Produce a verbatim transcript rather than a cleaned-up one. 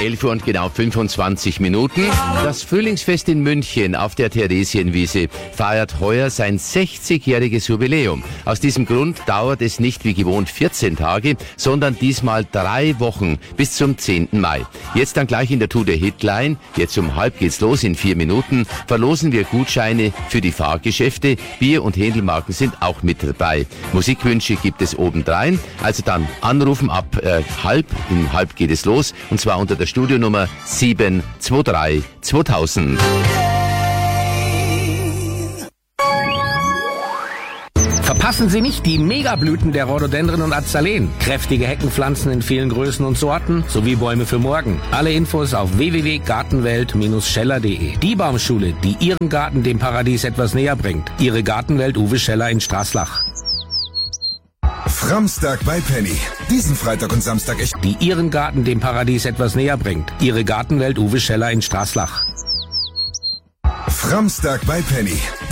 elf Uhr und genau fünfundzwanzig Minuten. Das Frühlingsfest in München auf der Theresienwiese feiert heuer sein sechzigjähriges Jubiläum. Aus diesem Grund dauert es nicht wie gewohnt vierzehn Tage, sondern diesmal drei Wochen bis zum zehnten Mai. Jetzt dann gleich in der To The Hitline, jetzt um halb geht's los in vier Minuten, verlosen wir Gutscheine für die Fahrgeschäfte. Bier- und Händelmarken sind auch mit dabei. Musikwünsche gibt es obendrein, also dann anrufen ab äh, halb, in halb geht es los, und zwar unter der Studionummer sieben zwei drei zweitausend. Verpassen Sie nicht die Megablüten der Rhododendren und Azaleen. Kräftige Heckenpflanzen in vielen Größen und Sorten sowie Bäume für morgen. Alle Infos auf w w w punkt gartenwelt Bindestrich scheller punkt de. Die Baumschule, die Ihren Garten dem Paradies etwas näher bringt. Ihre Gartenwelt Uwe Scheller in Straßlach. Framstag bei Penny. Diesen Freitag und Samstag echt. Die Ihren Garten dem Paradies etwas näher bringt. Ihre Gartenwelt Uwe Scheller in Straßlach. Framstag bei Penny.